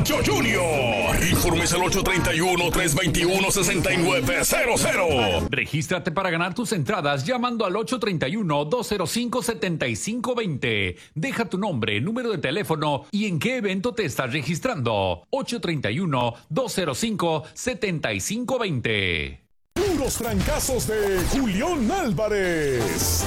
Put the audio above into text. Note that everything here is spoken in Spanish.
Pancho Jr. Informes al 831-321-6900. Regístrate para ganar tus entradas llamando al 831-205-7520. Deja tu nombre, número de teléfono y en qué evento te estás registrando. 831-205-7520. Puros trancazos de Julián Álvarez.